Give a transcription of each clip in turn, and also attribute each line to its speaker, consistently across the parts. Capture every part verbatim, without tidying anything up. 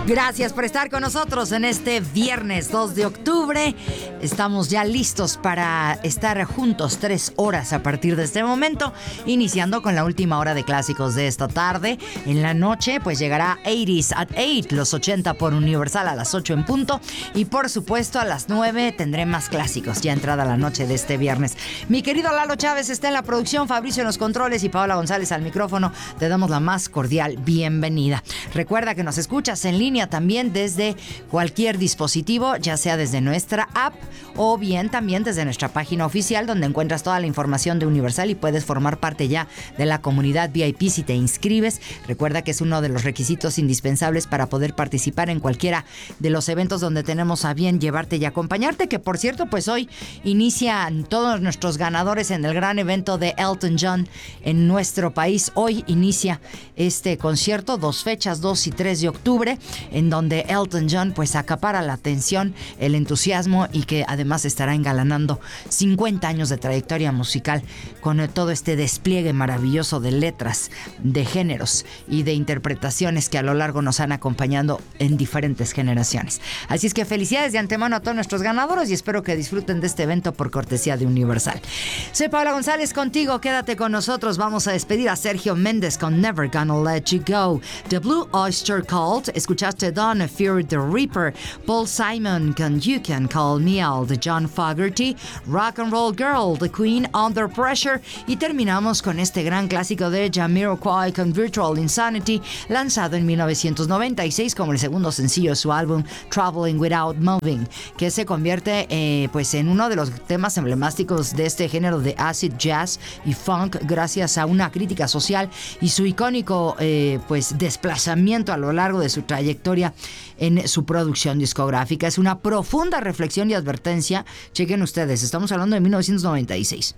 Speaker 1: Gracias por estar con nosotros en este viernes dos de octubre. Estamos ya listos para estar juntos tres horas a partir de este momento, iniciando con la última hora de clásicos de esta tarde. En la noche, pues llegará ochenta at ocho, los ochenta por Universal a las ocho en punto. Y por supuesto, a las nueve tendré más clásicos, ya entrada la noche de este viernes. Mi querido Lalo Chávez está en la producción, Fabricio en los controles y Paola González al micrófono. Te damos la más cordial bienvenida. Recuerda que nos escuchas en línea también desde cualquier dispositivo, ya sea desde nuestra app o bien también desde nuestra página oficial, donde encuentras toda la información de Universal y puedes formar parte ya de la comunidad V I P si te inscribes. Recuerda que es uno de los requisitos indispensables para poder participar en cualquiera de los eventos donde tenemos a bien llevarte y acompañarte, que por cierto, pues hoy inician todos nuestros ganadores en el gran evento de Elton John en nuestro país. Hoy inicia este concierto, dos fechas, dos y tres de octubre, en donde Elton John pues acapara la atención, el entusiasmo y que además estará engalanando cincuenta años de trayectoria musical con todo este despliegue maravilloso de letras, de géneros y de interpretaciones que a lo largo nos han acompañado en diferentes generaciones. Así es que felicidades de antemano a todos nuestros ganadores y espero que disfruten de este evento por cortesía de Universal. Soy Paola González contigo, quédate con nosotros. Vamos a despedir a Sergio Méndez con Never Gonna Let You Go. The Blue Oyster Cult, escuchaste Donna Fear the Reaper, Paul Simon con You Can Call Me Out, John Fogerty, Rock and Roll Girl, The Queen, Under Pressure, y terminamos con este gran clásico de Jamiroquai con Virtual Insanity, lanzado en mil novecientos noventa y seis como el segundo sencillo de su álbum Traveling Without Moving, que se convierte eh, pues en uno de los temas emblemáticos de este género de acid jazz y funk, gracias a una crítica social y su icónico eh, pues desplazamiento a lo largo de su trayectoria en su producción discográfica. Es una profunda reflexión y advertencia. Chequen ustedes, estamos hablando de mil novecientos noventa y seis,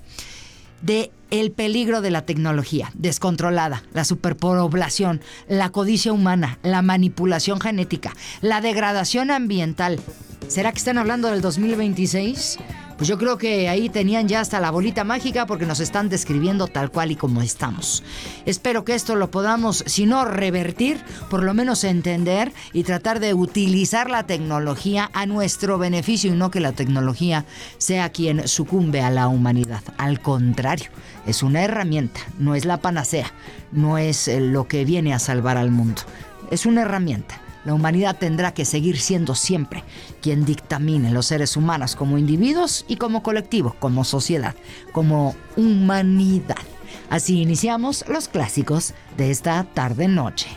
Speaker 1: de el peligro de la tecnología descontrolada, la superpoblación, la codicia humana, la manipulación genética, la degradación ambiental. ¿Será que están hablando del dos mil veintiséis? Pues yo creo que ahí tenían ya hasta la bolita mágica, porque nos están describiendo tal cual y como estamos. Espero que esto lo podamos, si no revertir, por lo menos entender y tratar de utilizar la tecnología a nuestro beneficio y no que la tecnología sea quien sucumbe a la humanidad. Al contrario, es una herramienta, no es la panacea, no es lo que viene a salvar al mundo. Es una herramienta. La humanidad tendrá que seguir siendo siempre quien dictamine los seres humanos como individuos y como colectivo, como sociedad, como humanidad. Así iniciamos los clásicos de esta tarde-noche.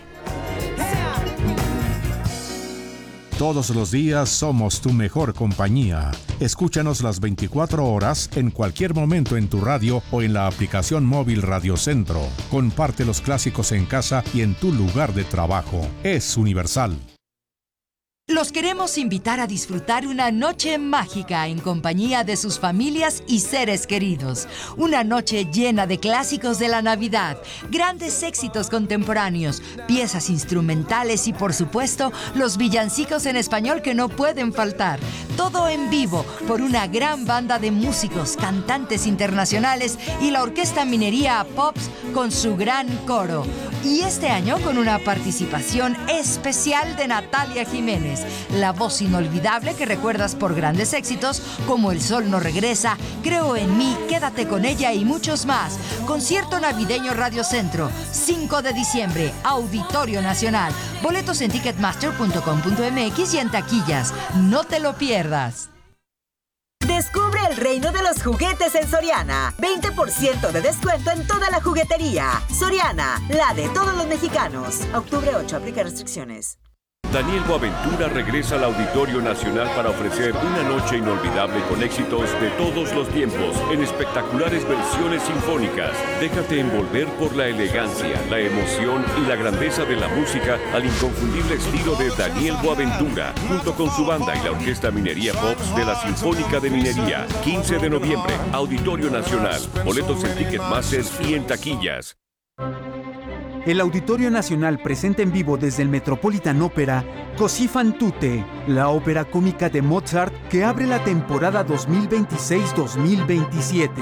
Speaker 2: Todos los días somos tu mejor compañía. Escúchanos las veinticuatro horas en cualquier momento en tu radio o en la aplicación móvil Radio Centro. Comparte los clásicos en casa y en tu lugar de trabajo. Es Universal.
Speaker 1: Los queremos invitar a disfrutar una noche mágica en compañía de sus familias y seres queridos. Una noche llena de clásicos de la Navidad, grandes éxitos contemporáneos, piezas instrumentales y, por supuesto, los villancicos en español que no pueden faltar. Todo en vivo por una gran banda de músicos, cantantes internacionales y la Orquesta Minería Pops con su gran coro. Y este año con una participación especial de Natalia Jiménez, la voz inolvidable que recuerdas por grandes éxitos como El Sol No Regresa, Creo en Mí, Quédate con Ella y muchos más. Concierto navideño Radio Centro, cinco de diciembre, Auditorio Nacional. Boletos en ticketmaster punto com punto m x y en taquillas. No te lo pierdas.
Speaker 3: Descubre el reino de los juguetes en Soriana. veinte por ciento de descuento en toda la juguetería. Soriana, la de todos los mexicanos. Octubre ocho, aplica restricciones.
Speaker 4: Daniel Boaventura regresa al Auditorio Nacional para ofrecer una noche inolvidable con éxitos de todos los tiempos en espectaculares versiones sinfónicas. Déjate envolver por la elegancia, la emoción y la grandeza de la música al inconfundible estilo de Daniel Boaventura, junto con su banda y la Orquesta Minería Pops de la Sinfónica de Minería. quince de noviembre, Auditorio Nacional. Boletos en Ticketmaster y en taquillas.
Speaker 5: El Auditorio Nacional presenta en vivo desde el Metropolitan Opera Così fan tutte, la ópera cómica de Mozart que abre la temporada dos mil veintiséis dos mil veintisiete.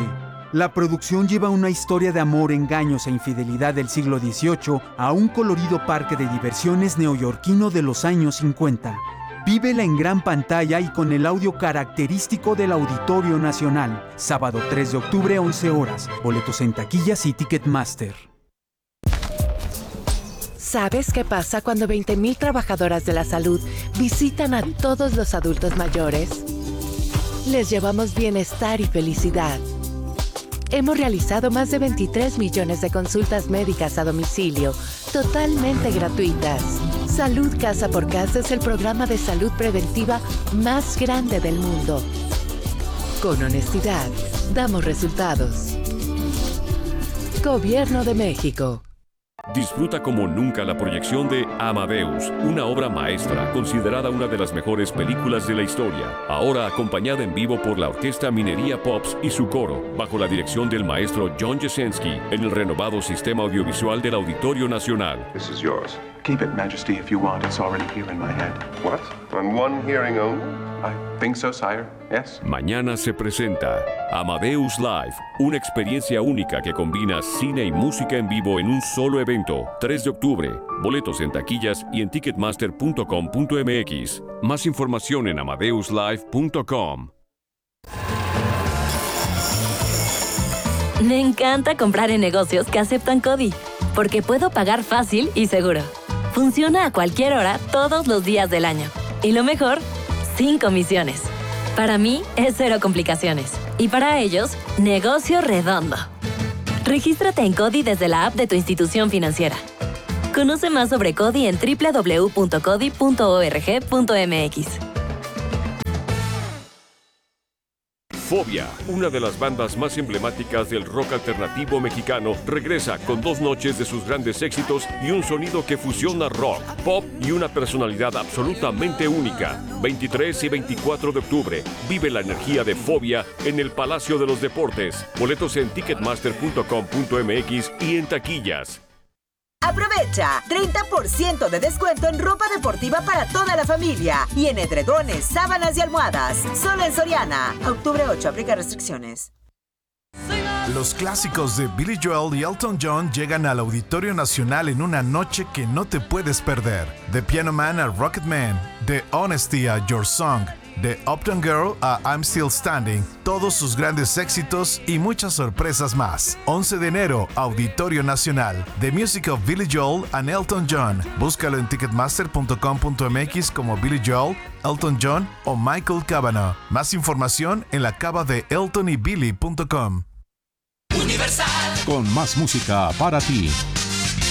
Speaker 5: La producción lleva una historia de amor, engaños e infidelidad del siglo dieciocho a un colorido parque de diversiones neoyorquino de los años cincuenta. Vívela en gran pantalla y con el audio característico del Auditorio Nacional. Sábado tres de octubre, once horas. Boletos en taquillas y Ticketmaster.
Speaker 6: ¿Sabes qué pasa cuando veinte mil trabajadoras de la salud visitan a todos los adultos mayores? Les llevamos bienestar y felicidad. Hemos realizado más de veintitrés millones de consultas médicas a domicilio, totalmente gratuitas. Salud Casa por Casa es el programa de salud preventiva más grande del mundo. Con honestidad, damos resultados. Gobierno de México.
Speaker 4: Disfruta como nunca la proyección de Amadeus, una obra maestra considerada una de las mejores películas de la historia. Ahora acompañada en vivo por la Orquesta Minería Pops y su coro, bajo la dirección del maestro John Jasenski, en el renovado sistema audiovisual del Auditorio Nacional.
Speaker 7: This is yours. Keep it, Majesty, if you want. It's already here in my head. What? On one hearing only? I think so, sire. Yes.
Speaker 4: Mañana se presenta Amadeus Live, una experiencia única que combina cine y música en vivo en un solo evento. tres de octubre. Boletos en taquillas y en ticketmaster punto com punto m x. Más información en amadeus live punto com.
Speaker 8: Me encanta comprar en negocios que aceptan CODI, porque puedo pagar fácil y seguro. Funciona a cualquier hora, todos los días del año. Y lo mejor, sin comisiones. Para mí, es cero complicaciones. Y para ellos, negocio redondo. Regístrate en CODI desde la app de tu institución financiera. Conoce más sobre CODI en doble u doble u doble u punto codi punto org punto m x.
Speaker 4: Fobia, una de las bandas más emblemáticas del rock alternativo mexicano, regresa con dos noches de sus grandes éxitos y un sonido que fusiona rock, pop y una personalidad absolutamente única. veintitrés y veinticuatro de octubre, vive la energía de Fobia en el Palacio de los Deportes. Boletos en ticketmaster punto com punto m x y en taquillas.
Speaker 3: Aprovecha treinta por ciento de descuento en ropa deportiva para toda la familia y en edredones, sábanas y almohadas. Solo en Soriana. Octubre ocho, aplica restricciones.
Speaker 9: Los clásicos de Billy Joel y Elton John llegan al Auditorio Nacional en una noche que no te puedes perder. De Piano Man a Rocket Man, de Honesty a Your Song, de Uptown Girl a I'm Still Standing, todos sus grandes éxitos y muchas sorpresas más. once de enero, Auditorio Nacional. The Music of Billy Joel and Elton John. Búscalo en ticketmaster punto com punto m x como Billy Joel, Elton John o Michael Cavanaugh. Más información en la cava de elton y billy punto com.
Speaker 2: Con más música para ti.